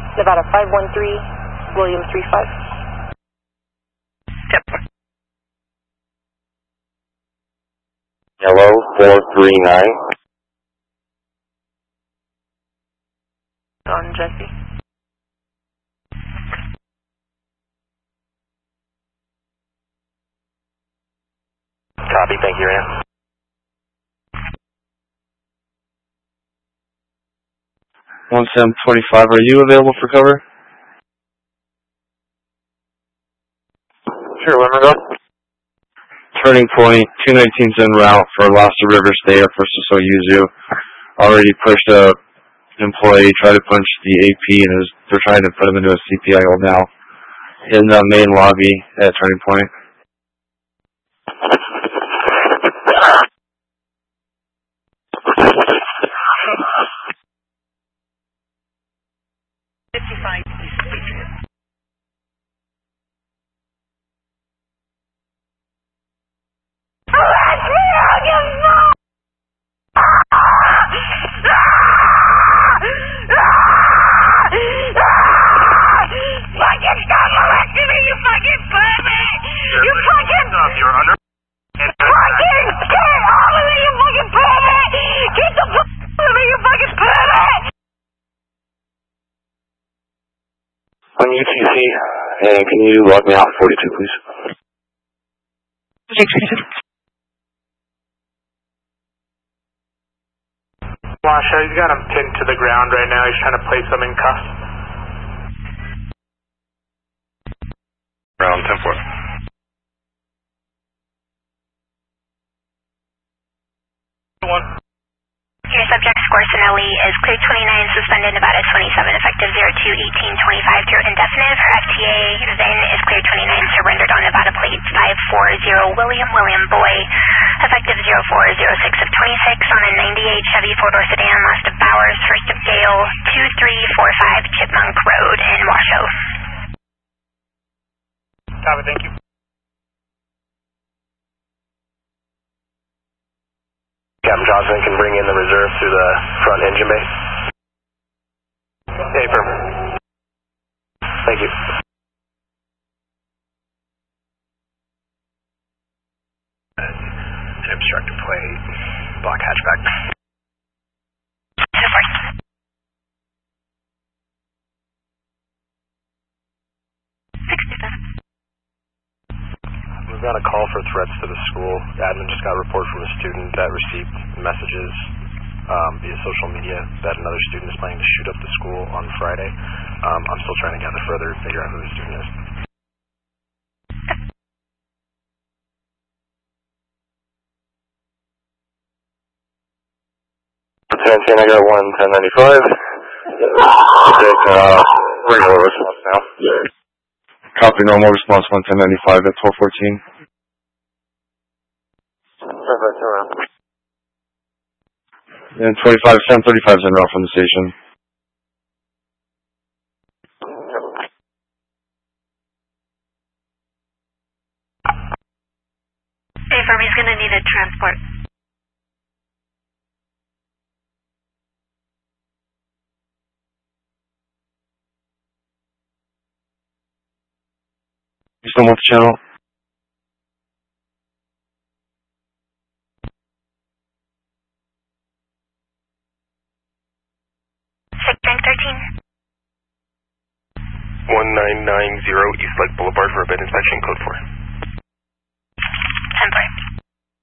Nevada 513, William 35. Yep. Yellow 439. On Jesse. Copy, thank you, Ram. 1725, are you available for cover? Sure, let me go. Turning point, 219's en route for Lhasa River State for Soyuzu. Already pushed a employee, tried to punch the AP, and they're trying to put him into a CPI hold now in the main lobby at Turning Point. On UTC, and can you log me out 42, please? Washa, he's got him pinned to the ground right now. He's trying to place him in cuffs. Round 10-4. Your subject, Scorcinelli, is clear 29, suspended Nevada 27, effective 02-18-25 through indefinite. For FTA, Vin is clear 29, surrendered on Nevada plate 540 William Boy, effective 04-06 of 26 on a 98 Chevy 4-door sedan, last of Bowers, first of Gale, 2345 Chipmunk Road in Washoe. Copy, thank you. Captain Johnson can bring in the reserve through the front engine bay. Okay, firm. Thank you. An obstructor plate, block hatchback. We've got a call for threats to the school. The admin just got a report from a student that received messages via social media that another student is planning to shoot up the school on Friday. I'm still trying to gather further, figure out who the student is. I got 1 1095. Take regular response now. Copy, normal response 11095 at 1214. Perfect, around. And 735 is en route from the station. Hey, Fermi's gonna need a transport. You still want the channel? Tank 13. 1990 East Lake Boulevard for a bed inspection, code 4.